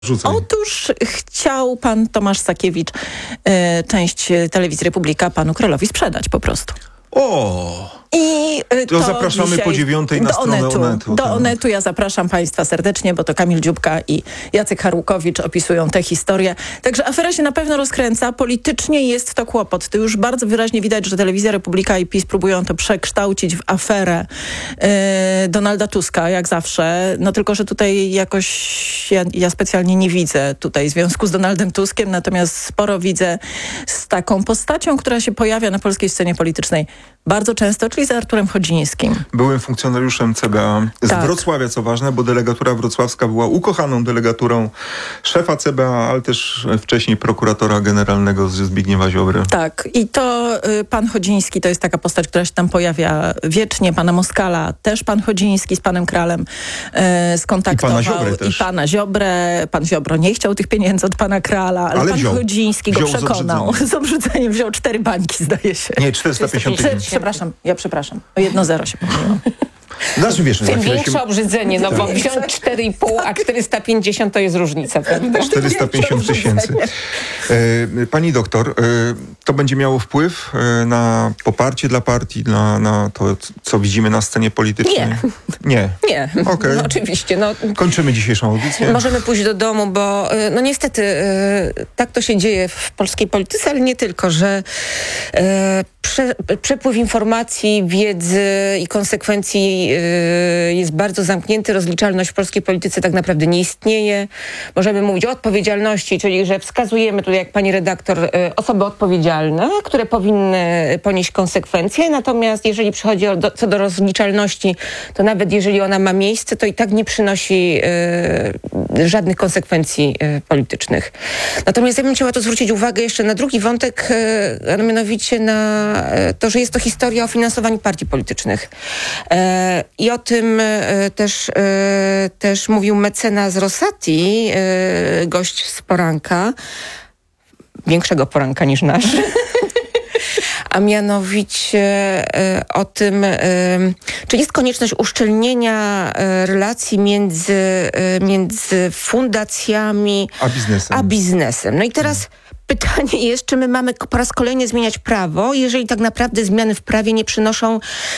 Rzucaj. Otóż chciał pan Tomasz Sakiewicz część Telewizji Republika panu Krolowi sprzedać po prostu. O! I to zapraszamy po 9:00 na stronę Onetu. Do Onetu ja zapraszam państwa serdecznie, bo to Kamil Dziubka i Jacek Harłukowicz opisują tę historię. Także afera się na pewno rozkręca. Politycznie jest to kłopot. To już bardzo wyraźnie widać, że Telewizja Republika i PiS próbują to przekształcić w aferę Donalda Tuska, jak zawsze. No tylko, że tutaj jakoś ja specjalnie nie widzę tutaj związku z Donaldem Tuskiem, natomiast sporo widzę z taką postacią, która się pojawia na polskiej scenie politycznej bardzo często, czyli z Arturem Chodzińskim. Byłym funkcjonariuszem CBA z Wrocławia, co ważne, bo delegatura wrocławska była ukochaną delegaturą szefa CBA, ale też wcześniej prokuratora generalnego Zbigniewa Ziobry. Tak. I to pan Chodziński to jest taka postać, która się tam pojawia wiecznie. Pana Moskala też pan Chodziński z panem Kralem skontaktował. I pana Ziobrę też. I pana Ziobrę. Pan Ziobro nie chciał tych pieniędzy od pana Krala, ale pan Chodziński go przekonał. Z obrzydzeniem wziął 4 bańki, zdaje się. Nie, 450 tysięcy. Przepraszam. O 1,0 się pomyliłam. Znaczy, wiesz, tym większe obrzydzenie, no bo wziąć 4,5, a 450 to jest różnica, prawda? 450 tysięcy. Pani doktor, to będzie miało wpływ na poparcie dla partii, na to, co widzimy na scenie politycznej? Nie. Okay. No, oczywiście. No, kończymy dzisiejszą audycję. Możemy pójść do domu, bo no niestety tak to się dzieje w polskiej polityce, ale nie tylko, że przepływ informacji, wiedzy i konsekwencji jest bardzo zamknięty. Rozliczalność w polskiej polityce tak naprawdę nie istnieje. Możemy mówić o odpowiedzialności, czyli że wskazujemy tutaj, jak pani redaktor, osoby odpowiedzialne, które powinny ponieść konsekwencje. Natomiast jeżeli przychodzi co do rozliczalności, to nawet jeżeli ona ma miejsce, to i tak nie przynosi żadnych konsekwencji politycznych. Natomiast ja bym chciała tu zwrócić uwagę jeszcze na drugi wątek, a mianowicie na to, że jest to historia o finansowaniu partii politycznych. I o tym też mówił mecenas Rosati, gość z poranka, większego poranka niż nasz. A mianowicie o tym, czy jest konieczność uszczelnienia relacji między fundacjami a biznesem. No i teraz pytanie jest, czy my mamy po raz kolejny zmieniać prawo, jeżeli tak naprawdę zmiany w prawie nie przynoszą,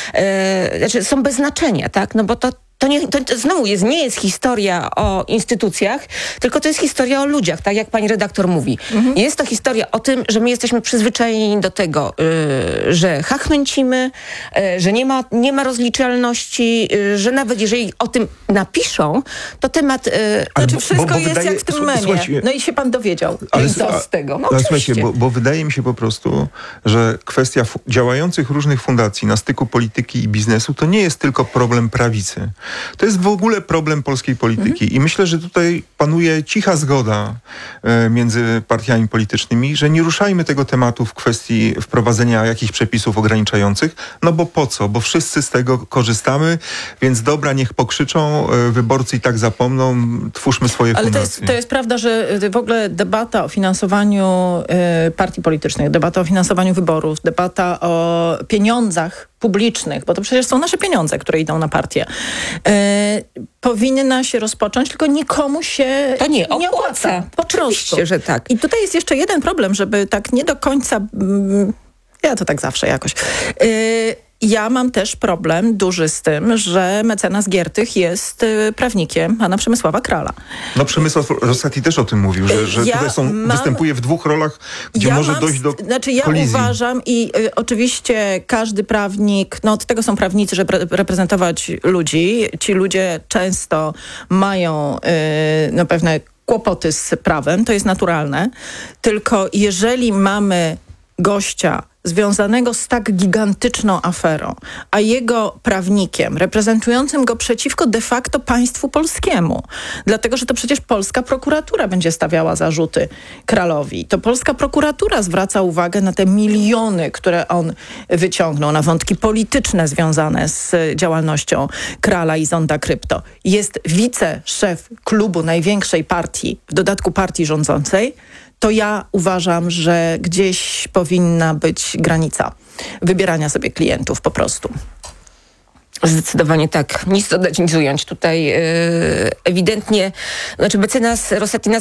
są bez znaczenia, tak? No bo to znowu nie jest historia o instytucjach, tylko to jest historia o ludziach, tak jak pani redaktor mówi. Jest to historia o tym, że my jesteśmy przyzwyczajeni do tego, że chachmęcimy, że nie ma rozliczalności, że nawet jeżeli o tym napiszą, to temat... Znaczy wszystko jest jak w tym memie. No i się pan dowiedział. Ale co z tego? No słuchajcie, bo wydaje mi się po prostu, że kwestia działających różnych fundacji na styku polityki i biznesu to nie jest tylko problem prawicy. To jest w ogóle problem polskiej polityki i myślę, że tutaj panuje cicha zgoda między partiami politycznymi, że nie ruszajmy tego tematu w kwestii wprowadzenia jakichś przepisów ograniczających, no bo po co? Bo wszyscy z tego korzystamy, więc dobra, niech pokrzyczą, wyborcy i tak zapomną, twórzmy swoje fundacje. Ale to jest prawda, że w ogóle debata o finansowaniu partii politycznych, debata o finansowaniu wyborów, debata o pieniądzach publicznych, bo to przecież są nasze pieniądze, które idą na partię, powinna się rozpocząć, tylko nikomu się to nie opłaca. Po prostu. Że tak. I tutaj jest jeszcze jeden problem, żeby tak nie do końca... Ja to tak zawsze jakoś... Ja mam też problem duży z tym, że mecenas Giertych jest prawnikiem pana Przemysława Krala. No Przemysław Rosati też o tym mówił, że tutaj występuje w 2 rolach, gdzie może dojść do kolizji. Uważam i oczywiście każdy prawnik, no od tego są prawnicy, żeby reprezentować ludzi. Ci ludzie często mają pewne kłopoty z prawem, to jest naturalne. Tylko jeżeli mamy gościa związanego z tak gigantyczną aferą, a jego prawnikiem, reprezentującym go przeciwko de facto państwu polskiemu. Dlatego, że to przecież polska prokuratura będzie stawiała zarzuty Kralowi. To polska prokuratura zwraca uwagę na te miliony, które on wyciągnął, na wątki polityczne związane z działalnością Krala i Zonda Krypto. Jest wiceszef klubu największej partii, w dodatku partii rządzącej, to ja uważam, że gdzieś powinna być granica wybierania sobie klientów po prostu. Zdecydowanie tak. Nic dodać, nic ująć. Tutaj ewidentnie, znaczy mecenas Rosati